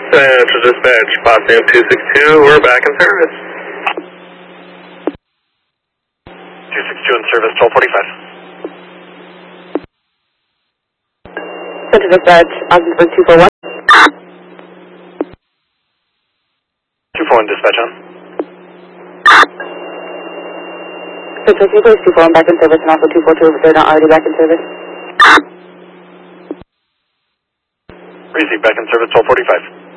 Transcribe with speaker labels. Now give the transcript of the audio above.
Speaker 1: Central Dispatch, Potsdam 262, we're back in service.
Speaker 2: 262 in service, 1245.
Speaker 3: Central Dispatch, Osborne 241.
Speaker 2: 241 dispatch on.
Speaker 3: Central 2 Police 241 back in service and also 242 if they're not already back in service.
Speaker 2: Receive back in service, 1245.